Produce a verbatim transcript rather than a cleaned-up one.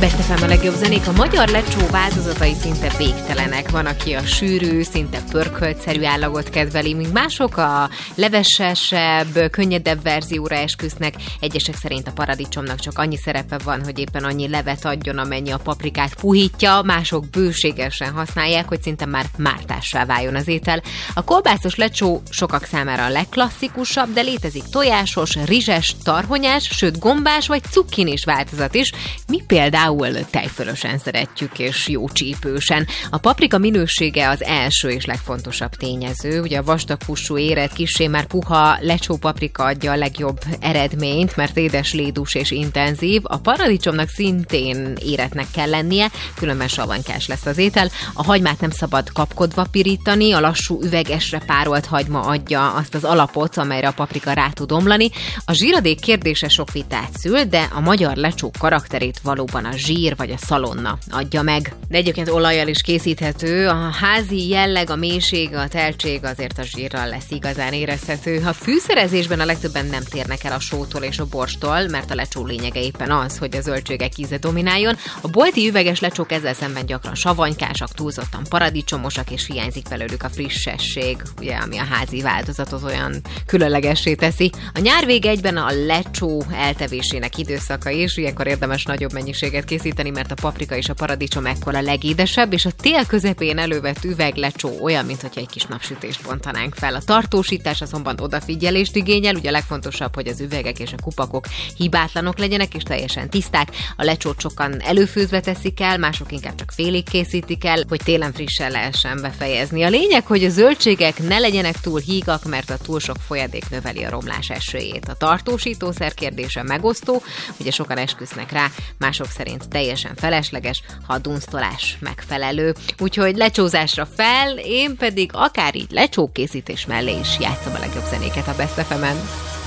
Best ef em a legjobb zenék, a magyar lecsó változatai szinte végtelenek. Van, aki a sűrű, szinte pörköltszerű állagot kedveli, míg mások a levesesebb, könnyedebb verzióra esküsznek. Egyesek szerint a paradicsomnak csak annyi szerepe van, hogy éppen annyi levet adjon, amennyi a paprikát puhítja, mások bőségesen használják, hogy szinte már mártássá váljon az étel. A kolbászos lecsó sokak számára a legklasszikusabb, de létezik tojásos, rizses, tarhonyás, sőt gombás vagy cukkinis változat is. Mi például tejfölösen szeretjük, és jó csípősen. A paprika minősége az első és legfontosabb tényező. Ugye a vastaghúsú érett, kissé már puha lecsó paprika adja a legjobb eredményt, mert édes, lédús és intenzív. A paradicsomnak szintén éretnek kell lennie, különben savanykás lesz az étel. A hagymát nem szabad kapkodva pirítani, a lassú üvegesre párolt hagyma adja azt az alapot, amelyre a paprika rá tud omlani. A zsíradék kérdése sok vitát szül, de a magyar lecsó karakterét valóban a zsír vagy a szalonna adja meg. De egyébként olajjal is készíthető. A házi jelleg, a mélység, a teltség azért a zsírral lesz igazán érezhető. A fűszerezésben a legtöbben nem térnek el a sótól és a borstól, mert a lecsó lényege éppen az, hogy a zöldségek íze domináljon. A bolti üveges lecsók ezzel szemben gyakran savanykásak, túlzottan paradicsomosak, és hiányzik belőlük a frissesség, ugye, ami a házi változatot olyan különlegessé teszi. A nyár vége egyben a lecsó eltevésének időszaka is, ilyenkor érdemes nagyobb mennyiséget készíteni, mert a paprika és a paradicsom ekkor a legédesebb, és a tél közepén elővett üveglecsó olyan, mintha egy kis napsütést bontanánk fel. A tartósítás azonban odafigyelést igényel, ugye a legfontosabb, hogy az üvegek és a kupakok hibátlanok legyenek és teljesen tiszták. A lecsót sokan előfőzve teszik el, mások inkább csak félig készítik el, hogy télen frissen lehessen befejezni. A lényeg, hogy a zöldségek ne legyenek túl hígak, mert a túl sok folyadék növeli a romlás esélyét. A tartósítószer kérdése megosztó, ugye sokan esküsznek rá, mások szerint teljesen felesleges, ha a dunsztolás megfelelő. Úgyhogy lecsózásra fel, én pedig akár így lecsókészítés mellé is játszom a legjobb zenéket a Best ef emen.